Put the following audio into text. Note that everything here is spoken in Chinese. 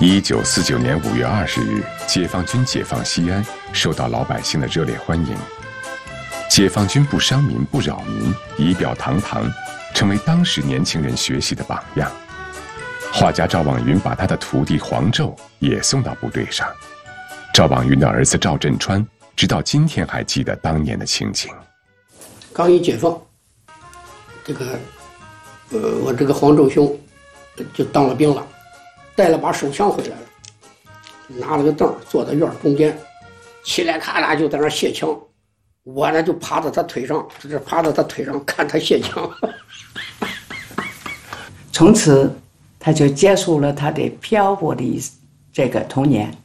1949年5月20日，解放军解放西安，受到老百姓的热烈欢迎。解放军不伤民、不扰民，仪表堂堂，成为当时年轻人学习的榜样。画家赵望云把他的徒弟黄胄也送到部队上。赵望云的儿子赵振川，直到今天还记得当年的情景。 刚一解放，我这个黄胄兄就当了兵了，带了把手枪回来了，拿了个凳坐在院中间，起来咔嚓就在那卸枪，我呢就趴在他腿上，看他卸枪。 从此他就结束了他的漂泊的这个童年。